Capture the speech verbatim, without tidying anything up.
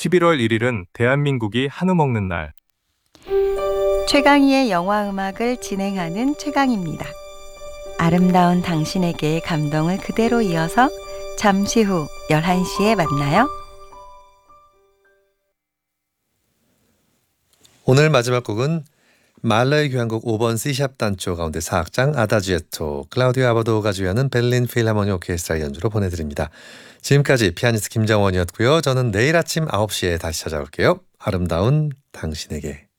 십일월 일일은 대한민국이 한우 먹는 날. 최강희의 영화음악을 진행하는 최강입니다. 아름다운 당신에게 감동을 그대로 이어서 잠시 후 열한 시에 만나요. 오늘 마지막 곡은 말러의 교향곡 오 번 C샵 단조 가운데 사악장 아다지에토 클라우디오 아바도가 주연은 베를린 필하모니 오케스트라 연주로 보내드립니다. 지금까지 피아니스트 김정원이었고요. 저는 내일 아침 아홉 시에 다시 찾아올게요. 아름다운 당신에게.